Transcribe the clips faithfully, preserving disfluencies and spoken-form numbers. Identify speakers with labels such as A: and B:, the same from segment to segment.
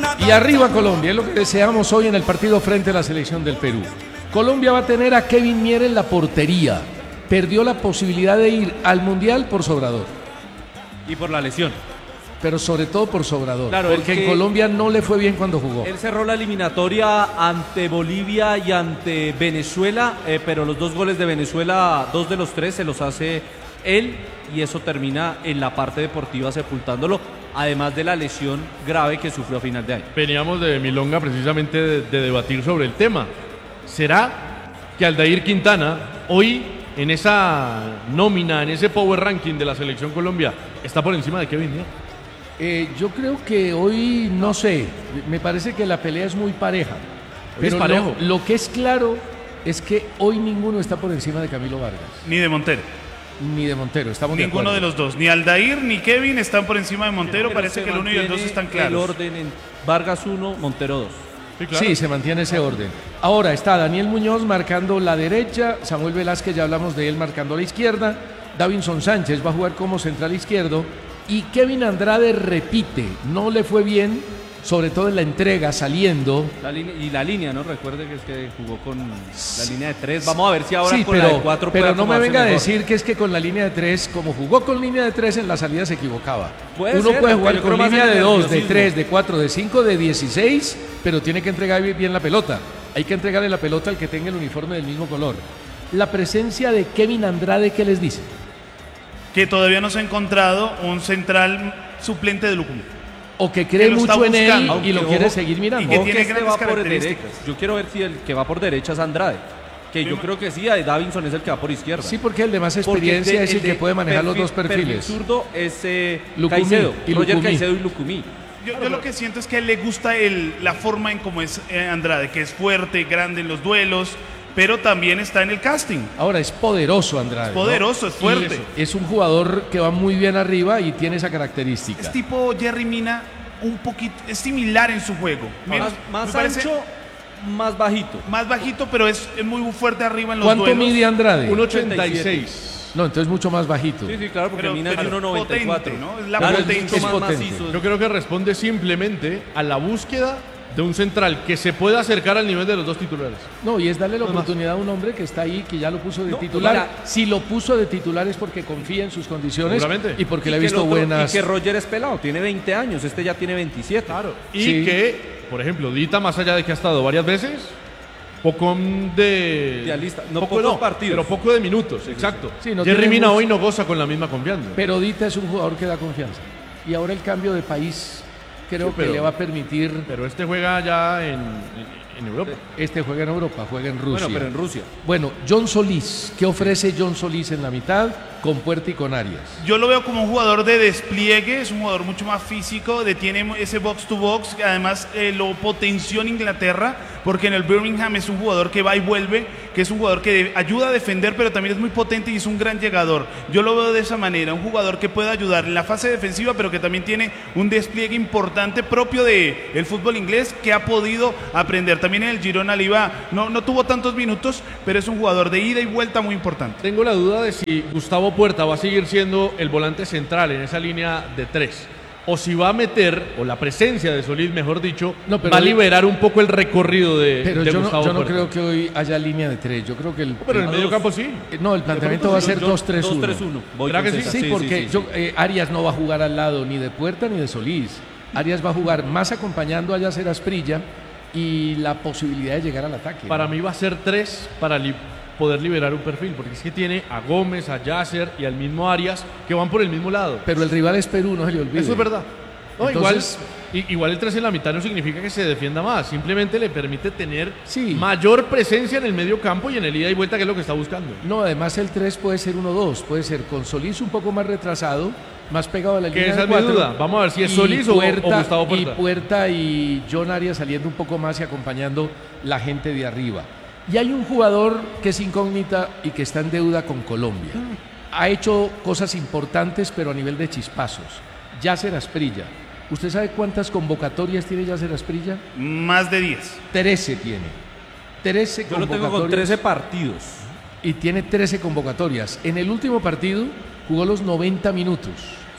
A: Y arriba Colombia, es lo que deseamos hoy en el partido frente a la selección del Perú. Colombia va a tener a Kevin Mier en la portería. Perdió la posibilidad de ir al Mundial por Sobrador.
B: Y por la lesión.
A: Pero sobre todo por Sobrador,
B: claro,
A: porque en Colombia no le fue bien cuando jugó.
B: Él cerró la eliminatoria ante Bolivia y ante Venezuela, eh, pero los dos goles de Venezuela, dos de los tres se los hace él, y eso termina en la parte deportiva sepultándolo, además de la lesión grave que sufrió a final de año.
C: Veníamos de Milonga precisamente de, de debatir sobre el tema. ¿Será que Aldair Quintana hoy en esa nómina, en ese power ranking de la selección Colombia, está por encima de Kevin Mier?
A: Eh, yo creo que hoy, no sé, me parece que la pelea es muy pareja.
C: Hoy
A: Pero
C: es parejo.
A: Lo, lo que es claro es que hoy ninguno está por encima de Camilo Vargas.
D: Ni de Montero.
A: Ni de Montero, estamos de
D: Ninguno
A: acuerdo.
D: de los dos, ni Aldair ni Kevin están por encima de Montero.
B: Pero
D: Parece
B: se
D: que el uno y el dos están
B: mantiene
D: claros.
B: el orden en Vargas uno, Montero dos.
C: Sí, claro.
A: Sí, se mantiene ese orden. Ahora está Daniel Muñoz marcando la derecha, Samuel Velázquez, ya hablamos de él, marcando la izquierda, Davinson Sánchez va a jugar como central izquierdo y Kevin Andrade repite, no le fue bien, sobre todo en la entrega, saliendo.
B: La línea, y la línea, ¿no? Recuerde que es que jugó con la línea de tres. Vamos a ver si ahora
A: Sí,
B: con
A: pero,
B: la de cuatro
A: pero
B: puede
A: no me
B: acomodarse
A: venga a
B: mejor.
A: decir que es que con la línea de tres, como jugó con línea de tres en la salida se equivocaba.
B: Puede
A: Uno
B: ser,
A: puede
B: porque
A: jugar
B: yo
A: con
B: creo más
A: línea
B: en el
A: de dos, de
B: nerviosismo.
A: tres, de cuatro, de cinco, de dieciséis, pero tiene que entregar bien la pelota. Hay que entregarle la pelota al que tenga el uniforme del mismo color. La presencia de Kevin Andrade, ¿qué les dice?
D: Que todavía no se ha encontrado un central suplente de Lucumí.
A: O que cree
D: Que lo está
A: mucho en él
D: buscando.
A: y
B: Aunque,
A: lo
B: ojo,
A: quiere seguir mirando.
D: y que
B: Ojo
D: tiene
B: este
D: grandes
B: va por
D: características.
B: derecha. Yo quiero ver si el que va por derecha es Andrade. Que yo creo que sí, Davinson es el que va por izquierda.
A: Sí, porque el de más
B: Porque
A: experiencia
B: de-
A: es el
B: de
A: que puede manejar los
B: perfil-
A: dos perfiles.
B: Perfil zurdo es eh,
A: Lucumí
B: Caicedo,
A: y
B: Roger
A: Lucumí.
B: Caicedo y Lucumí.
D: Yo, yo lo que siento es que a él le gusta el, la forma en cómo es eh, Andrade, que es fuerte, grande en los duelos, pero también está en el casting.
A: Ahora es poderoso Andrade.
D: Es poderoso,
A: ¿no?
D: es fuerte.
A: Y es un jugador que va muy bien arriba y tiene esa característica.
D: Es tipo Jerry Mina, un poquito, es similar en su juego. Mira,
B: Más, más
D: me parece
B: ancho, más bajito.
D: más bajito, pero es, es muy fuerte arriba en los
A: ¿Cuánto
D: duelos.
A: mide Andrade?
C: uno ochenta y seis.
A: No, entonces mucho más bajito.
B: Sí, sí, claro, porque
D: Pero-
B: Mina es
D: pero
B: de uno noventa y cuatro.
D: potente, ¿no? Es la
B: Claro,
D: potencia.
B: mucho
A: Es
B: más
A: potente.
B: macizo.
C: Yo creo que responde simplemente a la búsqueda de un central que se pueda acercar al nivel de los dos titulares.
A: No, y es darle la
C: Nada más.
A: oportunidad a un hombre que está ahí, que ya lo puso de
B: No,
A: titular.
B: mira.
A: Si lo puso de titular es porque confía en sus condiciones
C: Seguramente.
A: y porque
B: Y
A: le ha
B: que el
A: visto
B: otro-
A: buenas.
B: Y que Roger es pelado, tiene veinte años, este ya tiene veintisiete.
C: Claro. Y
A: Sí.
C: que, por ejemplo, Dita, más allá de que ha estado varias veces, poco de...
B: Idealista. No, pocos partidos.
C: Pero poco de minutos, exacto.
A: Sí, no
C: Jerry
A: tiene
C: Mina
A: mucho.
C: hoy no goza con la misma confianza.
A: Pero Dita es un jugador que da confianza. Y ahora el cambio de país creo
C: Sí, pero-
A: que le va a permitir.
C: Pero este juega ya en, en, en Europa.
A: Este juega en Europa, juega en Rusia.
B: Bueno, pero en Rusia.
A: Bueno, John Solís. ¿Qué ofrece John Solís en la mitad con Puerta y con Arias?
D: Yo lo veo como un jugador de despliegue, es un jugador mucho más físico, detiene ese box to box, que además eh, lo potenció en Inglaterra, porque en el Birmingham es un jugador que va y vuelve, que es un jugador que de- ayuda a defender, pero también es muy potente y es un gran llegador. Yo lo veo de esa manera, un jugador que puede ayudar en la fase defensiva, pero que también tiene un despliegue importante propio del el fútbol inglés que ha podido aprender. También en el Girona le iba, no, no tuvo tantos minutos, pero es un jugador de ida y vuelta muy importante.
C: Tengo la duda de si Gustavo Puerta va a seguir siendo el volante central en esa línea de tres. O si va a meter, o la presencia de Solís, mejor dicho,
A: No, pero
C: va a
A: hoy-
C: liberar un poco el recorrido de,
A: Pero
C: de
A: yo, no,
C: Gustavo
A: yo no
C: Puerta.
A: creo que hoy haya línea de tres. Yo creo que el.
C: Pero en el
A: el-
C: medio campo sí.
A: eh, No, el planteamiento va a ser dos tres uno.
B: dos tres uno. Voy
C: ¿Será
B: con
C: que sí?
B: César.
A: Sí, porque
B: sí,
A: yo,
B: sí.
A: eh, Arias no va a jugar al lado ni de Puerta ni de Solís. Arias va a jugar más acompañando a Yacer Asprilla y la posibilidad de llegar al ataque.
C: Para
A: ¿no?
C: mí va a ser tres para li- poder liberar un perfil, porque es que tiene a Gómez, a Yasser y al mismo Arias que van por el mismo lado.
A: Pero el rival es Perú, no se le olvide.
C: Eso es verdad. No,
A: Entonces-
C: igual, i- igual el tres en la mitad no significa que se defienda más, simplemente le permite tener
A: Sí.
C: mayor presencia en el medio campo y en el ida y vuelta, que es lo que está buscando.
A: No, además el tres puede ser uno dos, puede ser con Solís un poco más retrasado, más pegado a la
C: Que
A: línea
C: esa
A: de
C: es mi
A: cuatro.
C: duda. Vamos a ver si es
A: y
C: Solís o- o
A: Puerta,
C: Gustavo Puerta.
A: Y Puerta y John Arias saliendo un poco más y acompañando la gente de arriba. Y hay un jugador que es incógnita y que está en deuda con Colombia. Ha hecho cosas importantes, pero a nivel de chispazos. Yacer Asprilla. ¿Usted sabe cuántas convocatorias tiene Yacer Asprilla?
D: Más de diez.
A: trece tiene. trece
B: Yo lo tengo
A: convocatorias.
B: con trece partidos.
A: Y tiene trece convocatorias. En el último partido jugó los noventa minutos.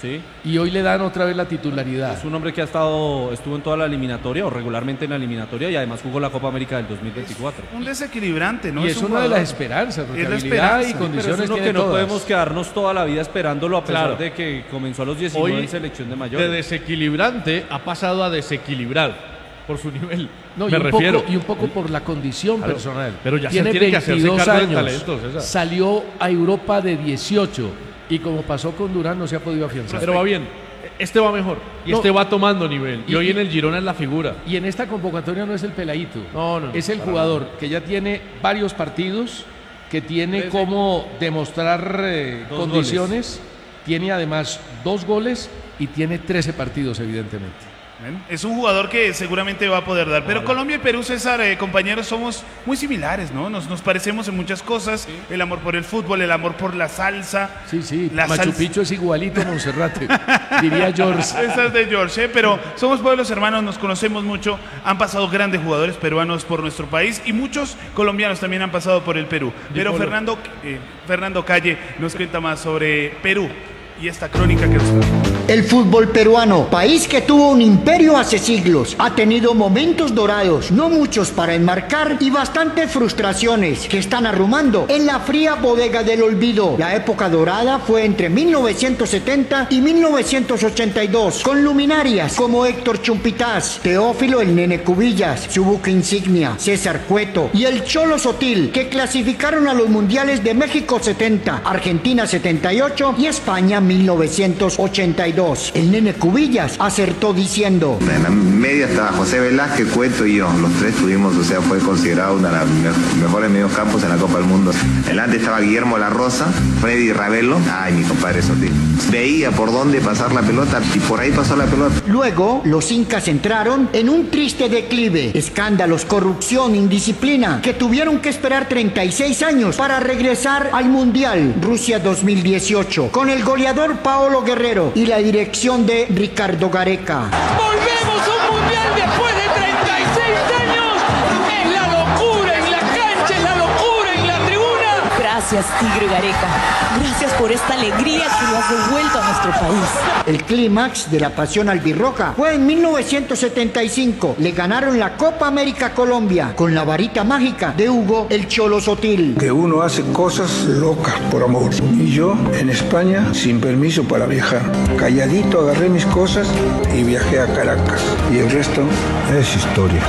B: Sí.
A: Y hoy le dan otra vez la titularidad.
B: Es un hombre que ha estado, estuvo en toda la eliminatoria o regularmente en la eliminatoria y además jugó la Copa América del dos mil veinticuatro.
D: Un desequilibrante, ¿no?
A: Y es,
D: un
A: una de
D: jugador-
A: las esperanzas, porque
D: Es la
A: habilidad
D: esperanza.
A: y
D: Sí,
A: condiciones
B: Pero es uno
A: tiene
B: que no
A: todas.
B: podemos quedarnos toda la vida esperándolo a pesar
C: Claro.
B: de que comenzó a los diecinueve
C: Hoy,
B: en selección de
C: de
B: mayores.
C: desequilibrante ha pasado a desequilibrado por su nivel.
A: No, y
C: Me
A: un
C: refiero.
A: Poco, y un poco por la condición
C: Claro,
A: personal.
C: pero ya se
A: tiene
C: tiene que hacerse
A: veintidós
C: cargo de
A: años,
C: talentos, César.
A: salió a Europa de dieciocho y como pasó con Durán no se ha podido afianzar.
C: Pero va bien. Este va mejor. Y
A: No.
C: este va tomando nivel. Y,
A: Y-
C: hoy en el Girona es la figura.
A: Y en esta convocatoria no es el peladito,
C: No, no, no,
A: es el
C: para
A: jugador que ya tiene varios partidos, que tiene
B: Trece.
A: cómo demostrar eh,
B: Dos
A: condiciones, tiene además dos goles y tiene trece partidos evidentemente.
D: Bueno, es un jugador que seguramente va a poder dar. Pero Colombia y Perú, César, eh, compañeros, somos muy similares, ¿no? Nos, nos parecemos en muchas cosas. El amor por el fútbol, el amor por la salsa.
A: Sí, sí,
D: La
A: Machu
D: salsa-
A: Picchu es igualito a Monserrate, diría George.
D: Esa es de George, ¿eh? Pero somos pueblos hermanos, nos conocemos mucho. Han pasado grandes jugadores peruanos por nuestro país y muchos colombianos también han pasado por el Perú. Pero
C: Polo.
D: Fernando, eh, Fernando Calle nos cuenta más sobre Perú y esta crónica que nos trae.
E: El fútbol peruano, país que tuvo un imperio hace siglos, ha tenido momentos dorados, no muchos para enmarcar y bastantes frustraciones que están arrumando en la fría bodega del olvido. La época dorada fue entre mil novecientos setenta y mil novecientos ochenta y dos, con luminarias como Héctor Chumpitaz, Teófilo el Nene Cubillas, su buque insignia, César Cueto y el Cholo Sotil, que clasificaron a los mundiales de México setenta, Argentina setenta y ocho y España mil novecientos ochenta y dos. El Nene Cubillas acertó diciendo:
F: En la media estaba José Velázquez, Cueto y yo. Los tres tuvimos, o sea, fue considerado uno de los me- mejores mediocampos en la Copa del Mundo. Delante estaba Guillermo La Rosa, Freddy Ravelo. Ay, mi compadre Sotil. Veía por dónde pasar la pelota y por ahí pasó la pelota.
E: Luego, los incas entraron en un triste declive. Escándalos, corrupción, indisciplina, que tuvieron que esperar treinta y seis años para regresar al Mundial Rusia dos mil dieciocho, con el goleador Paolo Guerrero y la dirección de Ricardo Gareca.
G: Volvemos a un mundial después de treinta y seis años. Es la locura en la cancha, es la locura en la tribuna.
H: Gracias, Tigre Gareca. Gracias por esta alegría que le has devuelto a nuestro país.
E: El clímax de la pasión albirroja fue en mil novecientos setenta y cinco. Le ganaron la Copa América Colombia con la varita mágica de Hugo el Cholo Sotil.
I: Que uno hace cosas locas por amor. Y yo en España sin permiso para viajar. Calladito agarré mis cosas y viajé a Caracas. Y el resto es historia.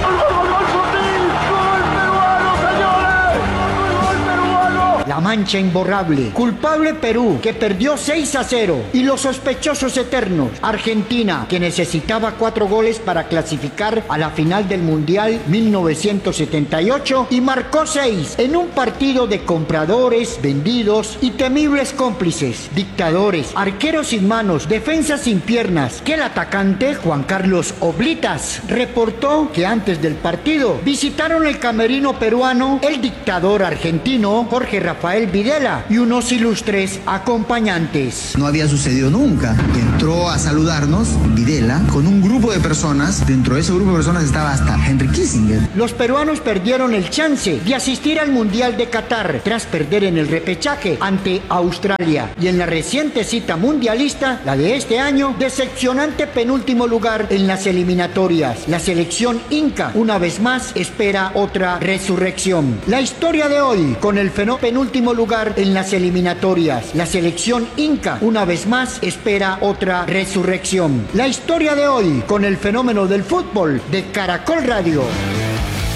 E: La mancha imborrable. Culpable Perú, que perdió seis a cero. Y los sospechosos eternos. Argentina, que necesitaba cuatro goles para clasificar a la final del Mundial mil novecientos setenta y ocho y marcó seis en un partido de compradores, vendidos y temibles cómplices. Dictadores, arqueros sin manos, defensas sin piernas. Que el atacante, Juan Carlos Oblitas, reportó que antes del partido visitaron el camerino peruano el dictador argentino Jorge Rafael Videla y unos ilustres acompañantes.
J: No había sucedido nunca. Entró a saludarnos Videla con un grupo de personas. Dentro de ese grupo de personas estaba hasta Henry Kissinger.
E: Los peruanos perdieron el chance de asistir al Mundial de Qatar tras perder en el repechaje ante Australia y en la reciente cita mundialista, la de este año, decepcionante penúltimo lugar en las eliminatorias. La selección inca una vez más espera otra resurrección. La historia de hoy con el fenómeno penúltimo lugar en las eliminatorias. La selección inca una vez más espera otra resurrección. La historia de hoy con el fenómeno del fútbol de Caracol Radio.